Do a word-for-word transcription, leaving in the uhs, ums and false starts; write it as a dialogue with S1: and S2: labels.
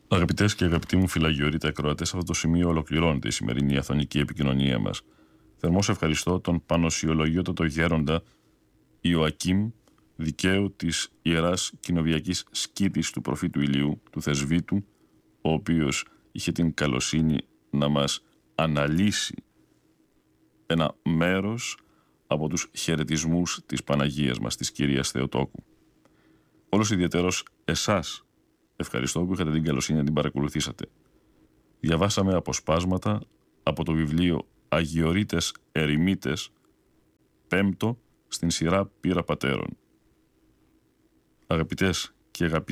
S1: Αγαπητές και αγαπητοί μου φιλαγιορείτε ακροατές, σε αυτό το σημείο ολοκληρώνεται η σημερινή αθωνική επικοινωνία μας. Θερμός ευχαριστώ τον πανοσιολογιότατο γέροντα Ιωακήμ, δικαίου της Ιεράς Κοινοβιακής Σκήτης του προφήτου Ηλίου, του Θεσβήτου, ο οποίος είχε την καλοσύνη να μας αναλύσει ένα μέρος από τους χαιρετισμούς της Παναγίας μας, της Κυρίας Θεοτόκου. Όλος ιδιαίτερος εσάς ευχαριστώ που είχατε την καλοσύνη να την παρακολουθήσατε. Διαβάσαμε αποσπάσματα από το βιβλίο Αγιορείτες Ερημίτες, πέμπτο στην σειρά Πύρα Πατέρων. Αγαπητές και αγαπητοί